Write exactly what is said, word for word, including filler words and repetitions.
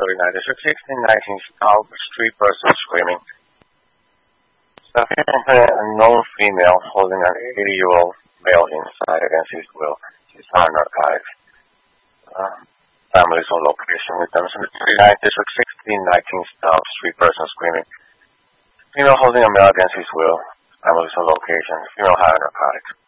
thirty-nine, District sixteen nineteen, South Street person screaming. Staffing complaint, a known female holding an eighty-year-old male inside against his will. She's found narcotics. Uh, families on location with them. thirty-nine, District sixteen nineteen, South Street person screaming. Female holding a male against his will. Families on location. Female high narcotics.